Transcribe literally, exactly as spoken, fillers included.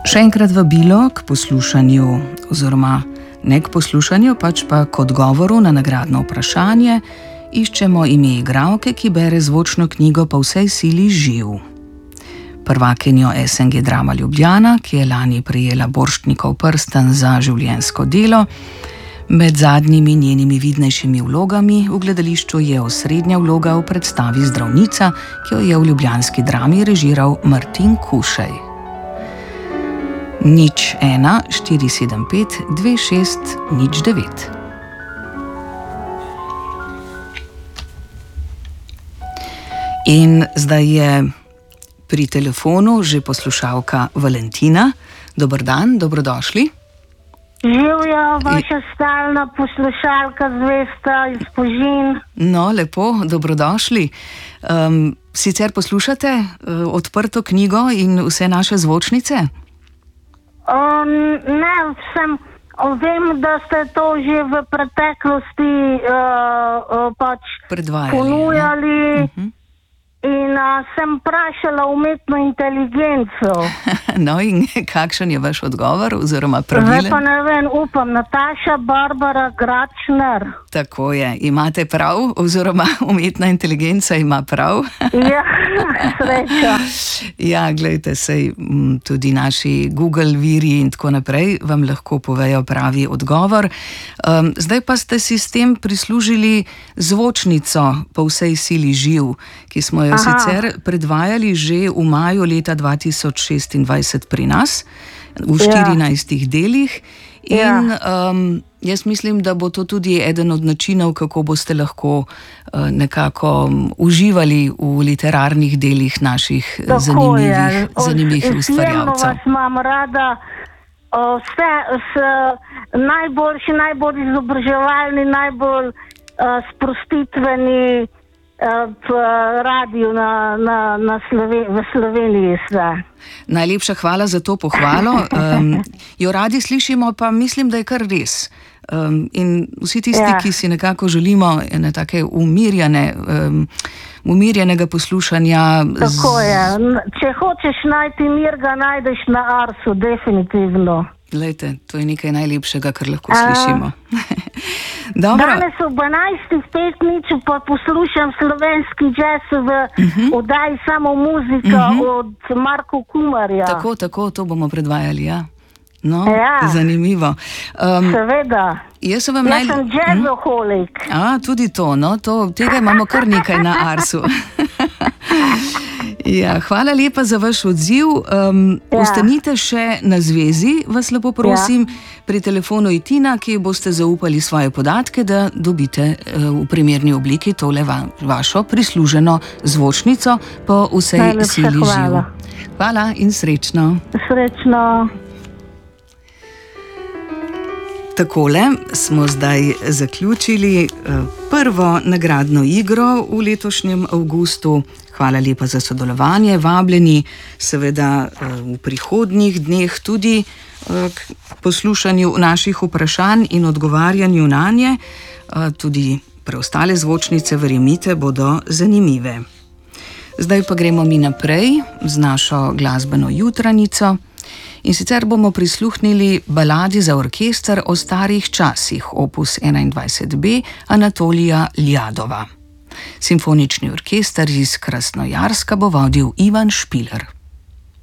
Še enkrat vabilo k poslušanju, oziroma ne k poslušanju, pač pa k odgovoru na nagradno vprašanje. Iščemo ime igralke, ki bere zvočno knjigo Po vsej sili živ. Prvakinjo S N G Drama Ljubljana, ki je lani prejela Borštnikov prstan za življenjsko delo. Med zadnjimi njenimi vidnejšimi vlogami v gledališču je osrednja vloga v predstavi Zdravnica, ki jo je v ljubljanski Drami režiral Martin Kušej. Nič ena štiri sedem pet dve šest nič devet. In zdaj je pri telefonu že poslušalka Valentina. Dober dan, dobrodošli. Živjo, vaša stalna poslušalka, zvesta iz Fužin. No, lepo, dobrodošli. Um, sicer poslušate uh, odprto knjigo in vse naše zvočnice? Um, ne, sem, vem, da ste to že v preteklosti uh, uh, pač predvajali, ponujali. Uh-huh. In uh, sem vprašala umetno inteligenco. No, in kakšen je vaš odgovor, oziroma pravilen? Zdaj pa ne vem, upam, Nataša Barbara Gračner. Tako je, imate prav, oziroma umetna inteligenca ima prav. Ja, sreča. Ja, glejte, sej tudi naši Google viri in tako naprej vam lahko povejo pravi odgovor. Um, zdaj pa ste si s tem prislužili zvočnico Po vsej sili živ, ki smo jo Aha. sicer predvajali že v maju leta dva tisoč šestindvajset pri nas, v štirinajstih ja. delih. In ja. um, jaz mislim, da bo to tudi eden od načinov, kako boste lahko uh, nekako uživali v literarnih delih naših Tako zanimivih, zanimivih ustvarjalcev. Izjemno vas imam rada, uh, vse s, najboljši, najbolj izobraževalni, najbolj uh, sprostitveni v radiju na, na, na Sloven- v Sloveniji. Sve. Najlepša hvala za to pohvalo. Um, jo radi slišimo, pa mislim, da je kar res. Um, in vsi tisti, ja. ki si nekako želimo ene take umirjene, um, umirjenega poslušanja. Tako je. Če hočeš najti mir, ga najdeš na Arsu, definitivno. Glejte, to je nekaj najlepšega, kar lahko slišimo. Danes v dvanajstih pet nič pa poslušam slovenski jazz v uh-huh. oddaji Samo muzika uh-huh. od Marko Kumarja. Tako, tako, to bomo predvajali, ja. No, ja. zanimivo. Um, Seveda. Jaz sem, naj... sem jazzoholik. Hm? A, tudi to, no, to, tega imamo kar nekaj na Arsu. Ja, hvala lepa za vaš odziv. Um, ja. Ostanite še na zvezi, vas lepo prosim. Ja. Pri telefonu je Tina, ki boste zaupali svoje podatke, da dobite uh, v primerni obliki tole va- vašo prisluženo zvočnico Po vsej Najlepša sili hvala. živ. Hvala in srečno. Srečno. Takole smo zdaj zaključili prvo nagradno igro v letošnjem avgustu. Hvala lepa za sodelovanje, vabljeni seveda v prihodnjih dneh tudi k poslušanju naših vprašanj in odgovarjanju nanje. Tudi preostale zvočnice, verjemite, bodo zanimive. Zdaj pa gremo mi naprej z našo glasbeno jutranico. In sicer bomo prisluhnili baladi za orkester o starih časih, opus enaindvajset B Anatolija Ljadova. Simfonični orkester iz Krasnojarska bo vodil Ivan Špiler.